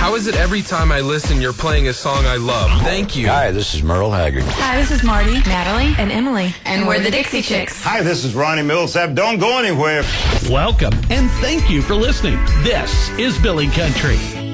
How is it every time I listen you're playing a song I love? Thank you. Hi, this is Merle Haggard. Hi, this is Marty, Natalie, and Emily. And we're the Dixie Chicks. Hi, this is Ronnie Millsap. Don't go anywhere. Welcome, and thank you for listening. This is Billy Country.